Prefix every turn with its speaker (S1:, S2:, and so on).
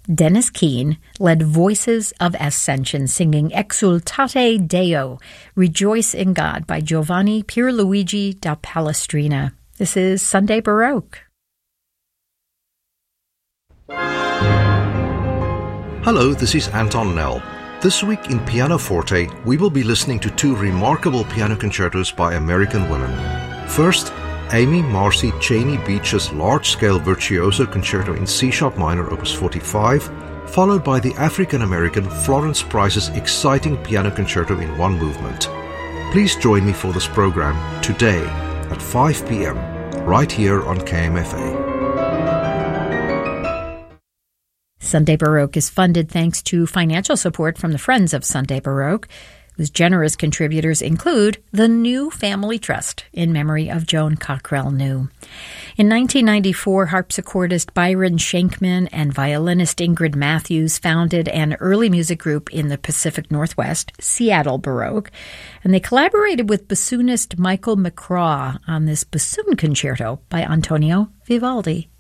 S1: Dennis Keane led Voices of Ascension, singing Exultate Deo, Rejoice in God, by Giovanni Pierluigi da Palestrina. This is Sunday Baroque.
S2: Hello, this is Anton Nell. This week in Pianoforte, we will be listening to two remarkable piano concertos by American women. First, Amy Marcy Cheney Beach's large-scale virtuoso concerto in C-sharp minor, opus 45, followed by the African-American Florence Price's exciting piano concerto in one movement. Please join me for this program today at 5 p.m. right here on KMFA.
S1: Sunday Baroque is funded thanks to financial support from the Friends of Sunday Baroque, whose generous contributors include the New Family Trust in memory of Joan Cockrell New. In 1994, harpsichordist Byron Shankman and violinist Ingrid Matthews founded an early music group in the Pacific Northwest, Seattle Baroque, and they collaborated with bassoonist Michael McCraw on this bassoon concerto by Antonio Vivaldi.